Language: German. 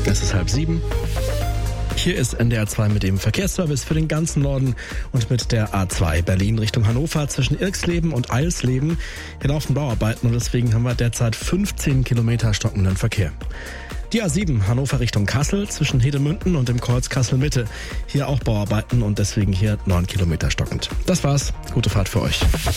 Es ist 6:30. Hier ist NDR 2 mit dem Verkehrsservice für den ganzen Norden und mit der A2 Berlin Richtung Hannover zwischen Irxleben und Eilsleben. Hier laufen Bauarbeiten und deswegen haben wir derzeit 15 Kilometer stockenden Verkehr. Die A7 Hannover Richtung Kassel zwischen Hedemünden und dem Kreuz Kassel-Mitte. Hier auch Bauarbeiten und deswegen hier 9 Kilometer stockend. Das war's. Gute Fahrt für euch.